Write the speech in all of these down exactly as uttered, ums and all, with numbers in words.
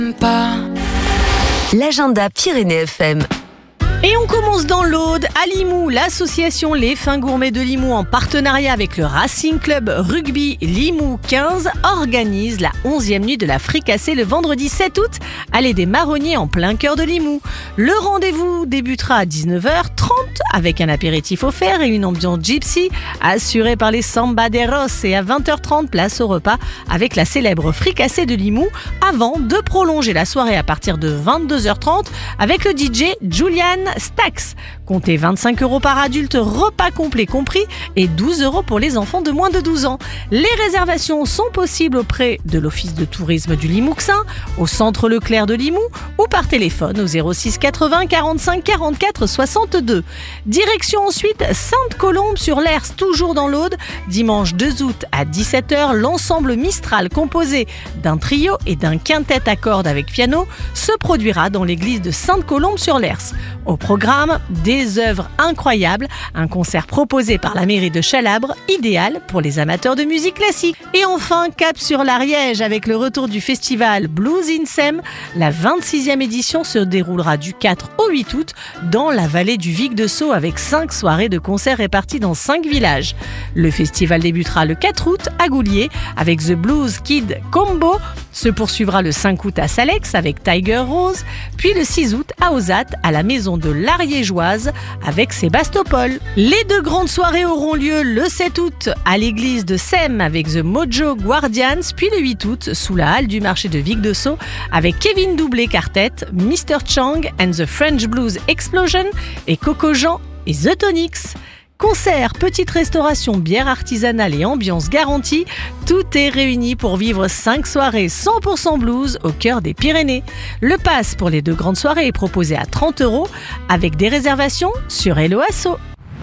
L'agenda Pyrénées F M. Et on commence dans l'Aude, à Limoux. L'association Les Fins Gourmets de Limoux, en partenariat avec le Racing Club Rugby Limoux quinze, organise la onzième nuit de la fricassée le vendredi sept août à l'Allée des Marronniers en plein cœur de Limoux. Le rendez-vous débutera à dix-neuf heures trente avec un apéritif offert et une ambiance gypsy assurée par les Sambaderos, et à vingt heures trente, place au repas avec la célèbre fricassée de Limoux, avant de prolonger la soirée à partir de vingt-deux heures trente avec le D J Julian Stax. Comptez vingt-cinq euros par adulte, repas complet compris, et douze euros pour les enfants de moins de douze ans. Les réservations sont possibles auprès de l'Office de tourisme du Limouxin, au centre Leclerc de Limoux, ou par téléphone au zéro six quatre-vingts quarante-cinq quarante-quatre soixante-deux. Direction ensuite Sainte-Colombe sur l'Hers, toujours dans l'Aude. Dimanche deux août à dix-sept heures, l'ensemble Mistral, composé d'un trio et d'un quintet à cordes avec piano, se produira dans l'église de Sainte-Colombe sur l'Hers. Au programme, des œuvres incroyables, un concert proposé par la mairie de Chalabre, idéal pour les amateurs de musique classique. Et enfin, cap sur l'Ariège avec le retour du festival Blues in Sem. La vingt-sixième édition se déroulera du quatre au huit août dans la vallée du Vic de Sceaux avec cinq soirées de concerts réparties dans cinq villages. Le festival débutera le quatre août à Goulier avec The Blues Kid Combo, se poursuivra le cinq août à Salex avec Tiger Rose, puis le six août à Ozat à la maison de l'Ariégeoise avec Sébastopol. Les deux grandes soirées auront lieu le sept août à l'église de Sem avec The Mojo Guardians, puis le huit août sous la halle du marché de Vic de Sceaux avec Kevin Doublé Quartet, mister Chang and the French Blues Explosion et Coco Jean et The Tonics. Concert, petite restauration, bière artisanale et ambiance garantie, tout est réuni pour vivre cinq soirées cent pour cent blues au cœur des Pyrénées. Le pass pour les deux grandes soirées est proposé à trente euros avec des réservations sur Hello Asso.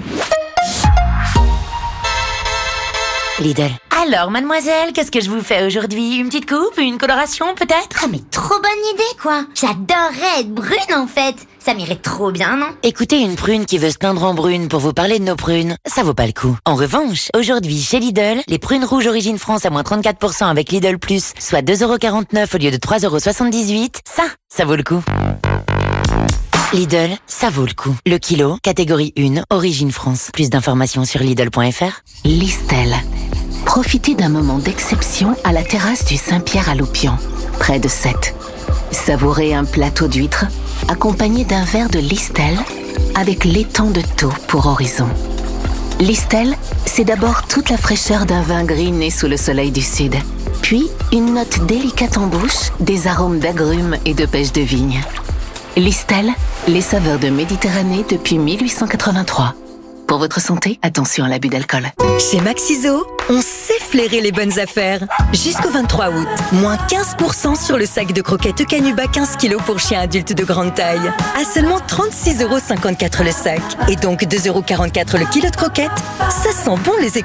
Lidl. Alors, mademoiselle, qu'est-ce que je vous fais aujourd'hui? Une petite coupe? Une coloration, peut-être? Ah, mais trop bonne idée, quoi. J'adorerais être brune, en fait. Ça m'irait trop bien, non? Écoutez, une prune qui veut se peindre en brune pour vous parler de nos prunes, ça vaut pas le coup. En revanche, aujourd'hui, chez Lidl, les prunes rouges origine France à moins trente-quatre pour cent avec Lidl Plus, soit deux euros quarante-neuf au lieu de trois euros soixante-dix-huit, ça, ça vaut le coup. Lidl, ça vaut le coup. Le kilo, catégorie un, origine France. Plus d'informations sur Lidl point F R. Listel. Profitez d'un moment d'exception à la terrasse du Saint-Pierre à Loupian, près de Sète. Savourez un plateau d'huîtres accompagné d'un verre de Listel avec l'étang de Thau pour horizon. Listel, c'est d'abord toute la fraîcheur d'un vin gris né sous le soleil du sud, puis une note délicate en bouche, des arômes d'agrumes et de pêche de vigne. Listel, les saveurs de Méditerranée depuis mille huit cent quatre-vingt-trois. Pour votre santé, attention à l'abus d'alcool. Chez Maxiso, on sait flairer les bonnes affaires. Jusqu'au vingt-trois août, moins quinze pour cent sur le sac de croquettes Canuba quinze kilos pour chiens adultes de grande taille. À seulement trente-six euros cinquante-quatre le sac. Et donc deux euros quarante-quatre le kilo de croquettes. Ça sent bon les économies.